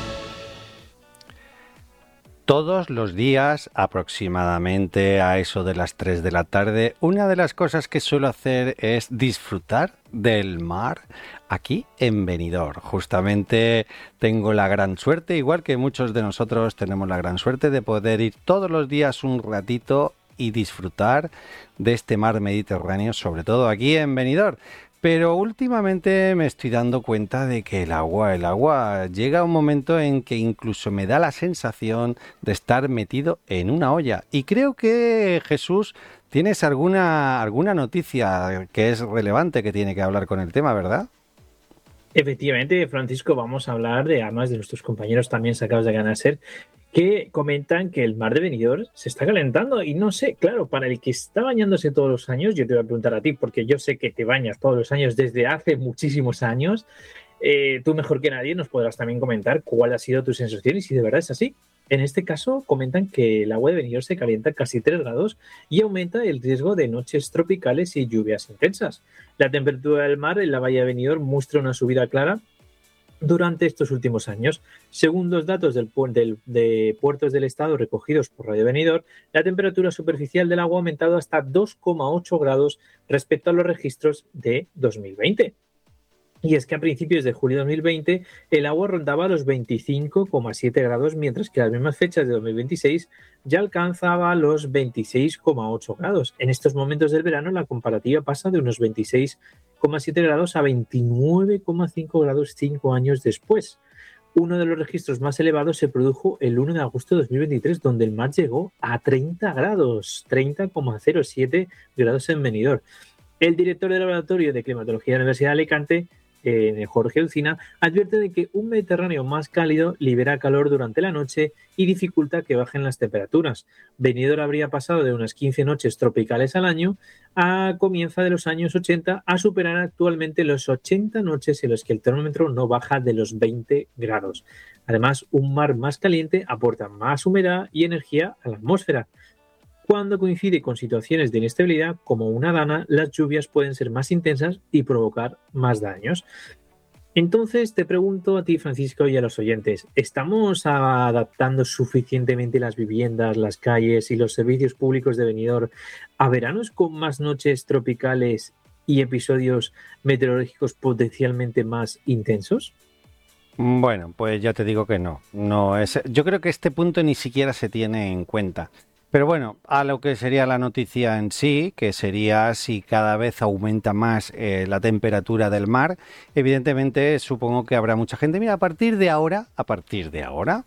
Todos los días, aproximadamente a eso de las tres de la tarde, una de las cosas que suelo hacer es disfrutar del mar aquí en Benidorm. Justamente tengo la gran suerte, igual que muchos de nosotros tenemos la gran suerte de poder ir todos los días un ratito y disfrutar de este mar Mediterráneo, sobre todo aquí en Benidorm. Pero últimamente me estoy dando cuenta de que el agua, el agua llega a un momento en que incluso me da la sensación de estar metido en una olla. Y creo que, Jesús, tienes alguna, alguna noticia que es relevante que tiene que hablar con el tema, ¿verdad? Efectivamente, Francisco, vamos a hablar de, además de nuestros compañeros también sacados de Canal Ser, que comentan que el mar de Benidorm se está calentando y no sé, claro, para el que está bañándose todos los años, yo te voy a preguntar a ti, porque yo sé que te bañas todos los años desde hace muchísimos años, eh, tú mejor que nadie nos podrás también comentar cuál ha sido tu sensación y si de verdad es así. En este caso comentan que el agua de Benidorm se calienta casi tres grados y aumenta el riesgo de noches tropicales y lluvias intensas. La temperatura del mar en la bahía de Benidorm muestra una subida clara durante estos últimos años. Según los datos del, del, de puertos del estado recogidos por Radio Benidorm, la temperatura superficial del agua ha aumentado hasta dos coma ocho grados respecto a los registros de dos mil veinte. Y es que a principios de julio de dos mil veinte el agua rondaba los veinticinco coma siete grados, mientras que a las mismas fechas de dos mil veintiséis ya alcanzaba los veintiséis coma ocho grados. En estos momentos del verano la comparativa pasa de unos veintiséis coma siete grados a veintinueve coma cinco grados cinco años después. Uno de los registros más elevados se produjo el uno de agosto de dos mil veintitrés, donde el mar llegó a treinta grados, treinta coma cero siete grados en Benidorm. El director del Laboratorio de Climatología de la Universidad de Alicante, Eh, Jorge Ucina, advierte de que un Mediterráneo más cálido libera calor durante la noche y dificulta que bajen las temperaturas. Benidorm habría pasado de unas quince noches tropicales al año a comienzo de los años ochenta a superar actualmente los ochenta noches en las que el termómetro no baja de los veinte grados. Además, un mar más caliente aporta más humedad y energía a la atmósfera. Cuando coincide con situaciones de inestabilidad como una dana, las lluvias pueden ser más intensas y provocar más daños. Entonces te pregunto a ti, Francisco, y a los oyentes, ¿estamos adaptando suficientemente las viviendas, las calles y los servicios públicos de Benidorm a veranos con más noches tropicales y episodios meteorológicos potencialmente más intensos? Bueno, pues ya te digo que no. no es, yo creo que este punto ni siquiera se tiene en cuenta. Pero bueno, a lo que sería la noticia en sí, que sería si cada vez aumenta más eh, la temperatura del mar, evidentemente supongo que habrá mucha gente. Mira, a partir de ahora, a partir de ahora,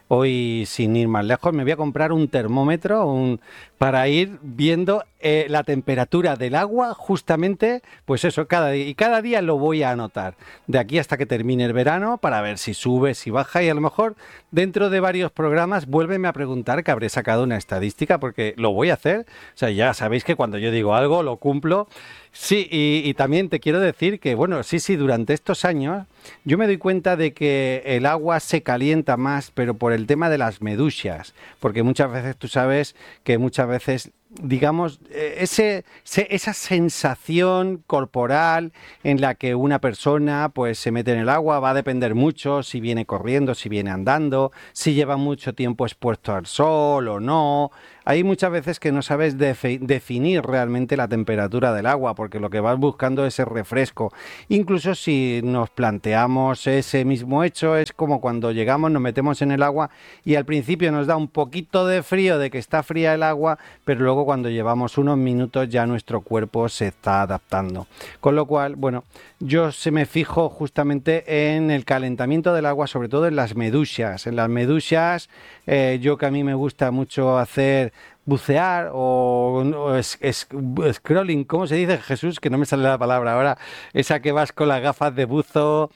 hoy sin ir más lejos, me voy a comprar un termómetro un, para ir viendo eh, la temperatura del agua justamente, pues eso, cada día. Y cada día lo voy a anotar, de aquí hasta que termine el verano, para ver si sube, si baja, y a lo mejor dentro de varios programas vuélveme a preguntar, que habré sacado una estadística, porque lo voy a hacer. O sea, ya sabéis que cuando yo digo algo, lo cumplo. Sí, y, y también te quiero decir que, bueno, sí, sí, durante estos años yo me doy cuenta de que el agua se calienta más, pero por el tema de las medusas, porque muchas veces tú sabes que muchas veces, digamos, ese, esa sensación corporal en la que una persona pues se mete en el agua va a depender mucho si viene corriendo, si viene andando, si lleva mucho tiempo expuesto al sol o no. hay muchas veces que no sabes defi- definir realmente la temperatura del agua, porque lo que vas buscando es el refresco. Incluso si nos planteamos ese mismo hecho, es como cuando llegamos, nos metemos en el agua y al principio nos da un poquito de frío, de que está fría el agua, pero luego cuando llevamos unos minutos ya nuestro cuerpo se está adaptando. Con lo cual, bueno, yo se me fijo justamente en el calentamiento del agua, sobre todo en las medusas. En las medusas, eh, yo que a mí me gusta mucho hacer bucear o, o es, es, scrolling, ¿cómo se dice, Jesús? Que no me sale la palabra ahora. Esa que vas con las gafas de buzo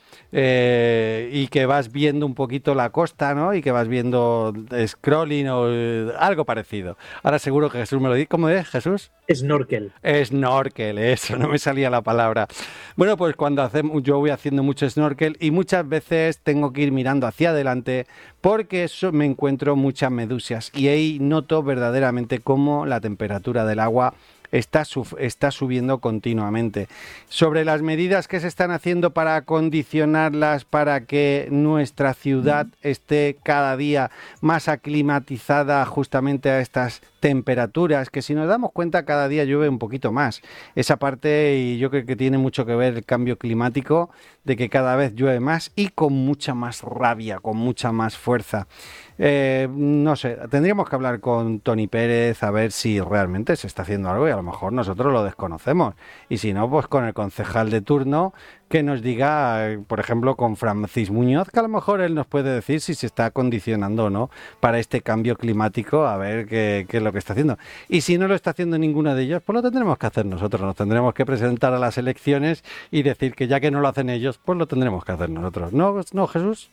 eh, y que vas viendo un poquito la costa, ¿no? Y que vas viendo scrolling o eh, algo parecido. Ahora seguro que Jesús me lo dice. ¿Cómo es, Jesús? Snorkel. Snorkel, eso, no me salía la palabra. Bueno, pues cuando hacemos, yo voy haciendo mucho snorkel y muchas veces tengo que ir mirando hacia adelante porque eso me encuentro muchas medusas y ahí noto verdaderamente cómo la temperatura del agua está, sub, está subiendo continuamente. Sobre las medidas que se están haciendo para acondicionarlas para que nuestra ciudad esté cada día más aclimatizada justamente a estas temperaturas, que si nos damos cuenta cada día llueve un poquito más. Esa parte, y yo creo que tiene mucho que ver el cambio climático, de que cada vez llueve más y con mucha más rabia, con mucha más fuerza. Eh, no sé, tendríamos que hablar con Tony Pérez a ver si realmente se está haciendo algo y a lo mejor nosotros lo desconocemos. Y si no, pues con el concejal de turno que nos diga, por ejemplo, con Francis Muñoz, que a lo mejor él nos puede decir si se está acondicionando o no para este cambio climático, a ver qué, qué es lo que está haciendo. Y si no lo está haciendo ninguno de ellos, pues lo tendremos que hacer nosotros, nos tendremos que presentar a las elecciones y decir que ya que no lo hacen ellos, pues lo tendremos que hacer nosotros. ¿No, no, Jesús?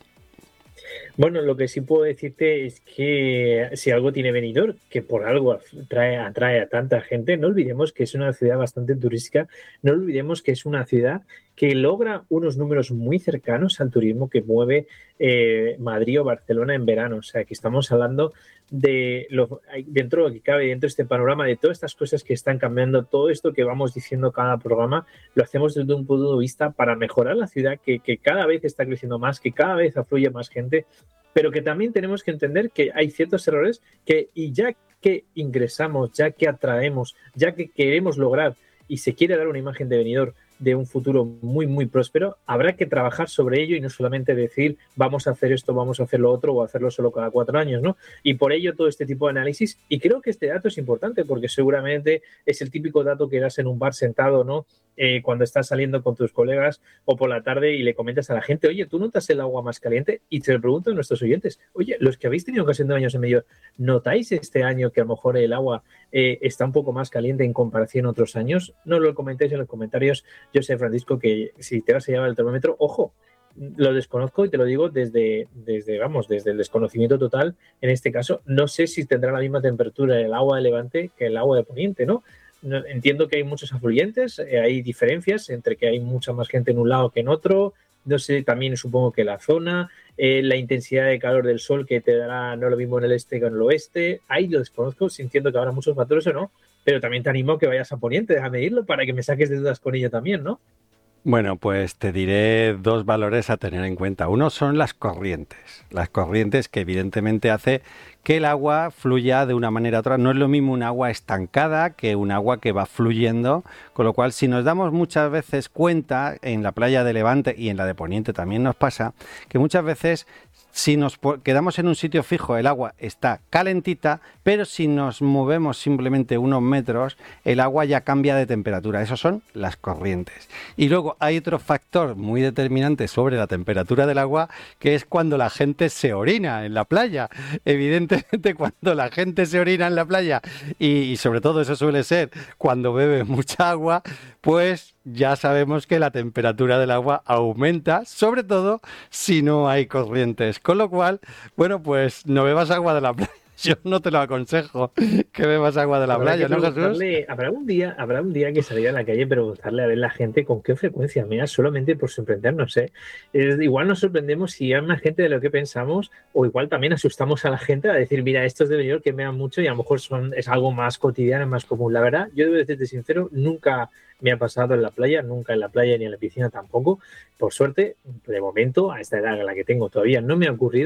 Bueno, lo que sí puedo decirte es que si algo tiene Benidorm, que por algo atrae, atrae a tanta gente, no olvidemos que es una ciudad bastante turística, no olvidemos que es una ciudad que logra unos números muy cercanos al turismo que mueve eh, Madrid o Barcelona en verano. O sea, que estamos hablando de lo, dentro de lo que cabe, dentro de este panorama, de todas estas cosas que están cambiando, todo esto que vamos diciendo cada programa, lo hacemos desde un punto de vista para mejorar la ciudad, que, que cada vez está creciendo más, que cada vez afluye más gente, pero que también tenemos que entender que hay ciertos errores que, y ya que ingresamos, ya que atraemos, ya que queremos lograr y se quiere dar una imagen de Benidorm de un futuro muy, muy próspero, habrá que trabajar sobre ello y no solamente decir vamos a hacer esto, vamos a hacer lo otro o hacerlo solo cada cuatro años, ¿no? Y por ello todo este tipo de análisis, y creo que este dato es importante porque seguramente es el típico dato que das en un bar sentado, ¿no? Eh, cuando estás saliendo con tus colegas o por la tarde y le comentas a la gente, oye, ¿tú notas el agua más caliente? Y te lo pregunto a nuestros oyentes, oye, los que habéis tenido ocasión de baños en medio, ¿notáis este año que a lo mejor el agua eh, está un poco más caliente en comparación a otros años? No lo comentéis en los comentarios. Yo sé, Francisco, que si te vas a llevar el termómetro, ojo, lo desconozco y te lo digo desde, desde, vamos, desde el desconocimiento total. En este caso, no sé si tendrá la misma temperatura el agua de Levante que el agua de Poniente, ¿no? No, entiendo que hay muchos afluentes, eh, hay diferencias entre que hay mucha más gente en un lado que en otro. No sé, también supongo que la zona, eh, la intensidad de calor del sol que te dará no lo mismo en el este que en el oeste. Ahí lo desconozco, entiendo que habrá muchos factores o no, pero también te animo a que vayas a Poniente a medirlo para que me saques de dudas con ello también, ¿no? Bueno, pues te diré dos valores a tener en cuenta. Uno son las corrientes. Las corrientes que evidentemente hace que el agua fluya de una manera u otra. No es lo mismo un agua estancada que un agua que va fluyendo, con lo cual si nos damos muchas veces cuenta, en la playa de Levante y en la de Poniente también nos pasa, que muchas veces si nos quedamos en un sitio fijo el agua está calentita, pero si nos movemos simplemente unos metros el agua ya cambia de temperatura. Esos son las corrientes. Y luego hay otro factor muy determinante sobre la temperatura del agua, que es cuando la gente se orina en la playa. Evidentemente cuando la gente se orina en la playa y, y sobre todo eso suele ser cuando bebe mucha agua, pues ya sabemos que la temperatura del agua aumenta, sobre todo si no hay corrientes. Con lo cual, bueno, pues no bebas agua de la playa. Yo no te lo aconsejo que bebas agua de la Habrá playa, ¿no, Jesús? Habrá un día, habrá un día que salir a la calle y preguntarle a ver la gente con qué frecuencia mea, solamente por sorprendernos, ¿eh? Es, igual nos sorprendemos si hay más gente de lo que pensamos, o igual también asustamos a la gente a decir, mira, estos de Benidorm que mean mucho y a lo mejor son, es algo más cotidiano, más común. La verdad, yo debo decirte sincero, nunca me ha pasado en la playa, nunca en la playa ni en la piscina tampoco. Por suerte, de momento, a esta edad en la que tengo todavía no me ha ocurrido.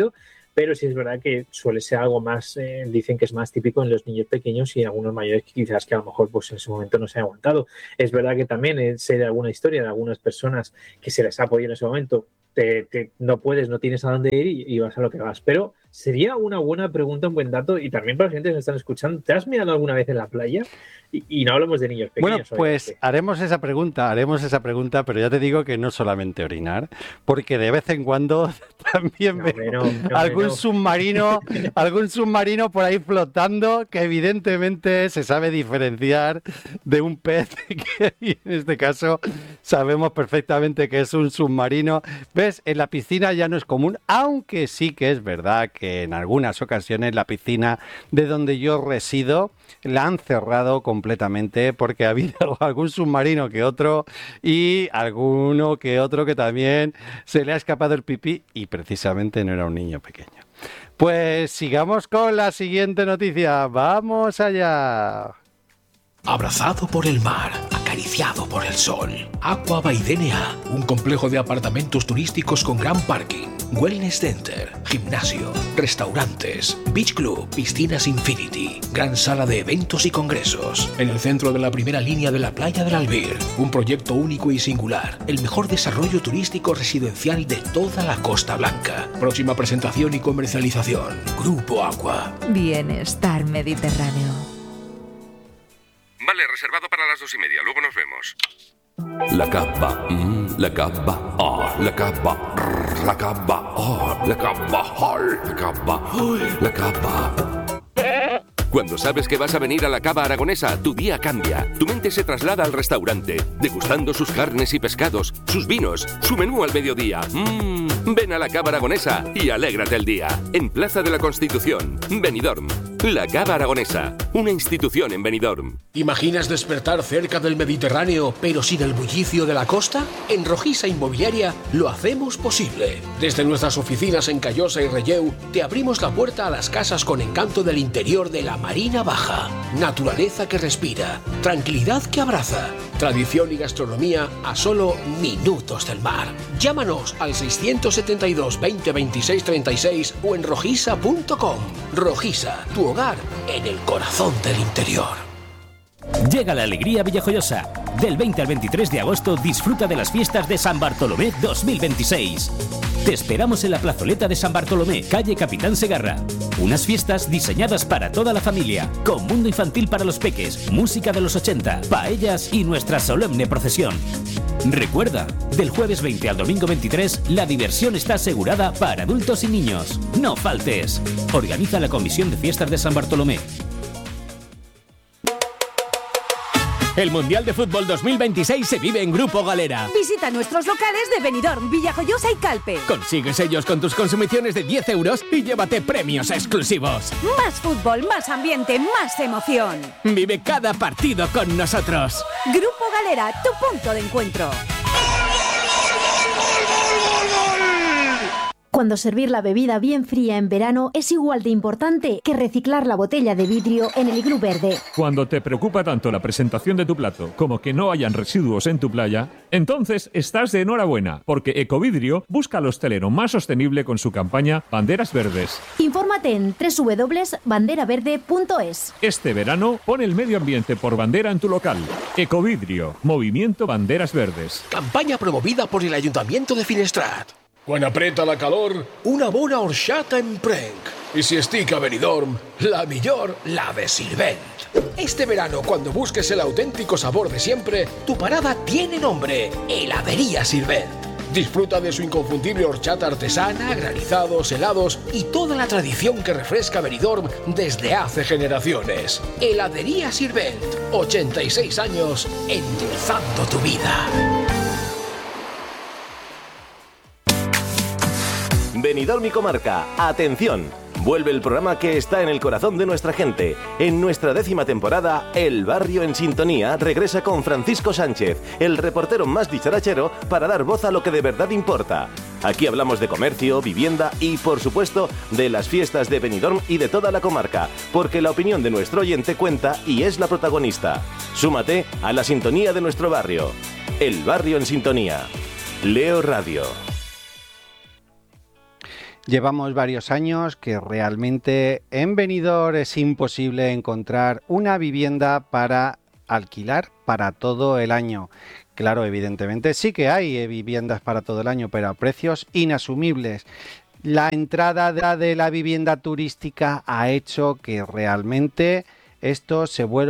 pero sí es verdad que suele ser algo más, eh, dicen que es más típico en los niños pequeños y en algunos mayores que quizás que a lo mejor pues en su momento no se ha aguantado. Es verdad que también eh, sé de alguna historia de algunas personas que se les ha podido en ese momento, te, te, no puedes, no tienes a dónde ir y, y vas a lo que vas, pero sería una buena pregunta, un buen dato, y también para la gente que nos están escuchando, ¿te has mirado alguna vez en la playa? Y, y no hablamos de niños pequeños. Bueno, pues obviamente. haremos esa pregunta, haremos esa pregunta, pero ya te digo que no solamente orinar, porque de vez en cuando también no, veo no, no, algún no. submarino, algún submarino por ahí flotando que evidentemente se sabe diferenciar de un pez, que en este caso sabemos perfectamente que es un submarino. ¿Ves? En la piscina ya no es común, aunque sí que es verdad que en algunas ocasiones la piscina de donde yo resido la han cerrado completamente porque ha habido algún submarino que otro y alguno que otro que también se le ha escapado el pipí y precisamente no era un niño pequeño. Pues sigamos con la siguiente noticia. ¡Vamos allá! Abrazado por el mar, acariciado por el sol. Aqua by D N A, un complejo de apartamentos turísticos con gran parking, wellness center, gimnasio, restaurantes, beach club, piscinas infinity, gran sala de eventos y congresos. En el centro de la primera línea de la playa del Albir, un proyecto único y singular, el mejor desarrollo turístico residencial de toda la Costa Blanca. Próxima presentación y comercialización. Grupo Aqua. Bienestar Mediterráneo. Vale, reservado para las dos y media. Luego nos vemos. La cava, mm, la cava, oh, la cava, rrr, la cava, oh, la cava, oh, la cava, oh, la cava. Cuando sabes que vas a venir a la Cava Aragonesa, tu día cambia. Tu mente se traslada al restaurante, degustando sus carnes y pescados, sus vinos, su menú al mediodía. Mmm, ven a la Cava Aragonesa y alégrate el día. En Plaza de la Constitución, Benidorm. La Cava Aragonesa, una institución en Benidorm. ¿Imaginas despertar cerca del Mediterráneo, pero sin el bullicio de la costa? En Rojisa Inmobiliaria lo hacemos posible. Desde nuestras oficinas en Callosa y Relleu, te abrimos la puerta a las casas con encanto del interior de la Marina Baja. Naturaleza que respira, tranquilidad que abraza, tradición y gastronomía a solo minutos del mar. Llámanos al seiscientos setenta y dos, veinte, veintiséis, treinta y seis o en rojisa punto com. Rojisa, tu hogar en el corazón del interior. Llega la alegría villajoyosa. Del veinte al veintitrés de agosto disfruta de las fiestas de San Bartolomé dos mil veintiséis. Te esperamos en la plazoleta de San Bartolomé, calle Capitán Segarra. Unas fiestas diseñadas para toda la familia, con mundo infantil para los peques, música de los ochenta, paellas y nuestra solemne procesión. Recuerda, del jueves veinte al domingo veintitrés, la diversión está asegurada para adultos y niños. No faltes. Organiza la Comisión de Fiestas de San Bartolomé. El Mundial de Fútbol dos mil veintiséis se vive en Grupo Galera. Visita nuestros locales de Benidorm, Villajoyosa y Calpe. Consigue sellos con tus consumiciones de diez euros y llévate premios exclusivos. Más fútbol, más ambiente, más emoción. Vive cada partido con nosotros. Grupo Galera, tu punto de encuentro. Cuando servir la bebida bien fría en verano es igual de importante que reciclar la botella de vidrio en el iglú verde. Cuando te preocupa tanto la presentación de tu plato como que no hayan residuos en tu playa, entonces estás de enhorabuena, porque Ecovidrio busca al hostelero más sostenible con su campaña Banderas Verdes. Infórmate en doble u doble u doble u punto bandera verde punto es. Este verano pon el medio ambiente por bandera en tu local. Ecovidrio, Movimiento Banderas Verdes. Campaña promovida por el Ayuntamiento de Finestrat. Quan aprieta la calor, una bona horchata en prenc. Y si estic a Benidorm, la millor, la de Sirvent. Este verano, cuando busques el auténtico sabor de siempre, tu parada tiene nombre, Heladería Sirvent. Disfruta de su inconfundible horchata artesana, granizados, helados y toda la tradición que refresca Benidorm desde hace generaciones. Heladería Sirvent, ochenta y seis años endulzando tu vida. Benidorm y Comarca, atención, vuelve el programa que está en el corazón de nuestra gente. En nuestra décima temporada, El Barrio en Sintonía regresa con Francisco Sánchez, el reportero más dicharachero, para dar voz a lo que de verdad importa. Aquí hablamos de comercio, vivienda y, por supuesto, de las fiestas de Benidorm y de toda la comarca, porque la opinión de nuestro oyente cuenta y es la protagonista. Súmate a la sintonía de nuestro barrio. El Barrio en Sintonía. Leo Radio. Llevamos varios años que realmente en Benidorm es imposible encontrar una vivienda para alquilar para todo el año. Claro, evidentemente sí que hay viviendas para todo el año, pero a precios inasumibles. La entrada de la vivienda turística ha hecho que realmente esto se vuelva